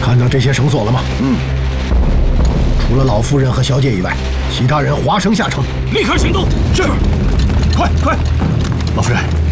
看到这些绳索了吗？除了老夫人和小姐以外，其他人划绳下城， 立刻行动。 是，快！老夫人，